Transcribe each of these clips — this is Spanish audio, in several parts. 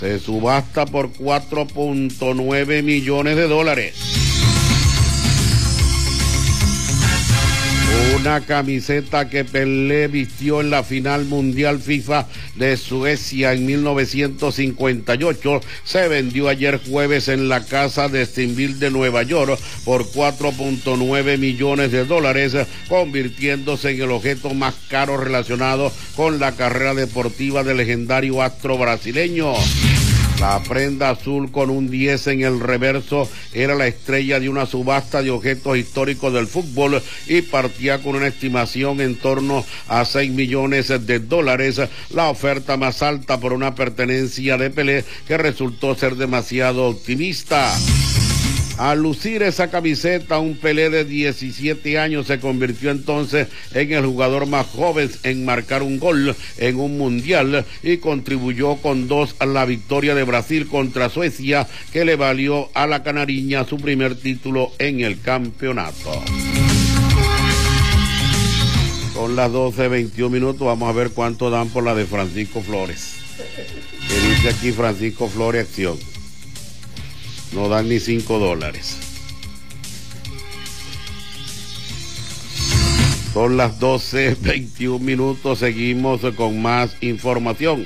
Se subasta por 4.9 millones de dólares. Una camiseta que Pelé vistió en la final mundial FIFA de Suecia en 1958 se vendió ayer jueves en la casa de Steinville de Nueva York por 4.9 millones de dólares, convirtiéndose en el objeto más caro relacionado con la carrera deportiva del legendario astro brasileño. La prenda azul con un 10 en el reverso era la estrella de una subasta de objetos históricos del fútbol y partía con una estimación en torno a 6 millones de dólares, la oferta más alta por una pertenencia de Pelé que resultó ser demasiado optimista. Al lucir esa camiseta, un Pelé de 17 años se convirtió entonces en el jugador más joven en marcar un gol en un mundial y contribuyó con 2 a la victoria de Brasil contra Suecia, que le valió a la canariña su primer título en el campeonato. Son las 12:21, vamos a ver cuánto dan por la de Francisco Flores. Que dice aquí Francisco Flores Acción. No dan ni $5. Son las 12:21, seguimos con más información.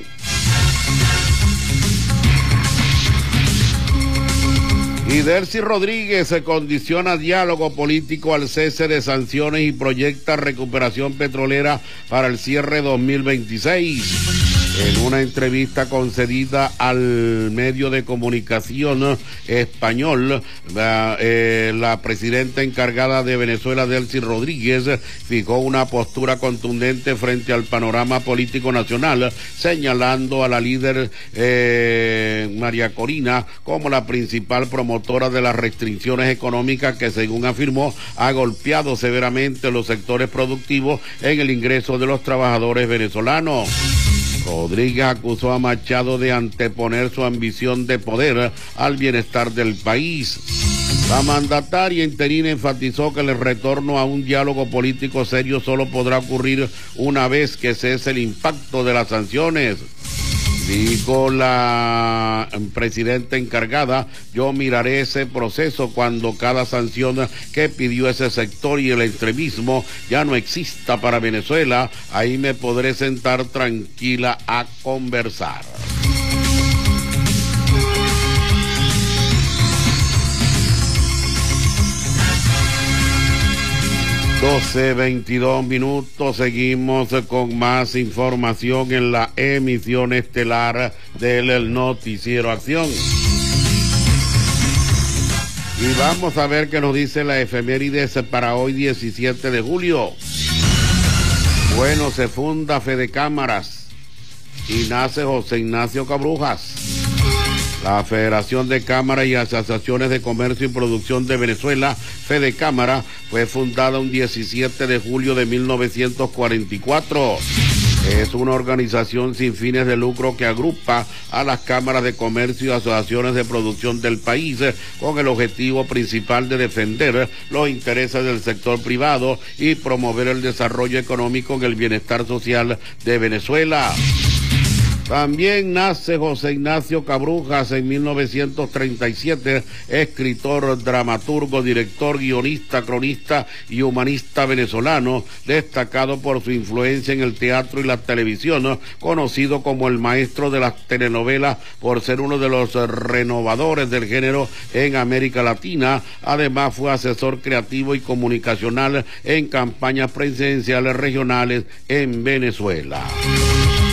Y Delcy Rodríguez se condiciona diálogo político al cese de sanciones y proyecta recuperación petrolera para el cierre 2026. En una entrevista concedida al medio de comunicación español, la presidenta encargada de Venezuela, Delcy Rodríguez, fijó una postura contundente frente al panorama político nacional, señalando a la líder María Corina como la principal promotora de las restricciones económicas que, según afirmó, ha golpeado severamente los sectores productivos en el ingreso de los trabajadores venezolanos. Rodríguez acusó a Machado de anteponer su ambición de poder al bienestar del país. La mandataria interina enfatizó que el retorno a un diálogo político serio solo podrá ocurrir una vez que cese el impacto de las sanciones. Dijo la presidenta encargada: yo miraré ese proceso cuando cada sanción que pidió ese sector y el extremismo ya no exista para Venezuela. Ahí me podré sentar tranquila a conversar. (12:22), seguimos con más información en la emisión estelar del Noticiero Acción. Y vamos a ver qué nos dice la efemérides para hoy, 17 de julio. Bueno, se funda Fedecámaras y nace José Ignacio Cabrujas. La Federación de Cámaras y Asociaciones de Comercio y Producción de Venezuela, Fedecámara, fue fundada un 17 de julio de 1944. Es una organización sin fines de lucro que agrupa a las cámaras de comercio y asociaciones de producción del país con el objetivo principal de defender los intereses del sector privado y promover el desarrollo económico y el bienestar social de Venezuela. También nace José Ignacio Cabrujas en 1937, escritor, dramaturgo, director, guionista, cronista y humanista venezolano, destacado por su influencia en el teatro y la televisión, conocido como el maestro de las telenovelas por ser uno de los renovadores del género en América Latina. Además fue asesor creativo y comunicacional en campañas presidenciales regionales en Venezuela.